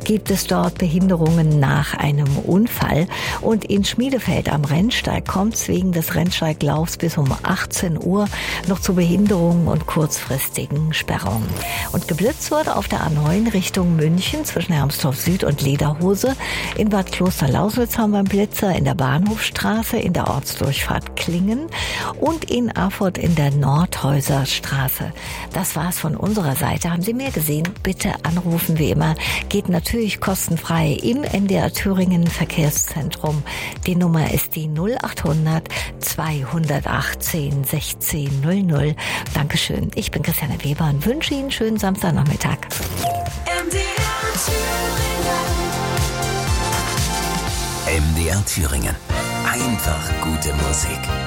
gibt es dort Behinderungen nach einem Unfall. Und in Schmiedefeld am Rennsteig kommt es wegen des Rennsteiglaufs bis um 18 Uhr noch zu Behinderungen und kurzfristigen Sperrungen. Und geblitzt wurde auf der A9 Richtung München zwischen Hermsdorf Süd und Lederhose. In Bad Klosterlausitz haben wir einen Blitzer, in der Bahnhofstraße, in der Ortsdurchfahrt Klingen und in Erfurt in der Nordhäuser Straße. Das war's von unserer Seite. Haben Sie mehr gesehen? Bitte anrufen, wie immer. Geht natürlich kostenfrei im NDR Thüringen Verkehrszentrum. Die Nummer ist die 0800 218 16 00. Dankeschön. Ich bin Christiane Weber und wünsche Ihnen einen schönen Samstagnachmittag. MDR Thüringen. Einfach gute Musik.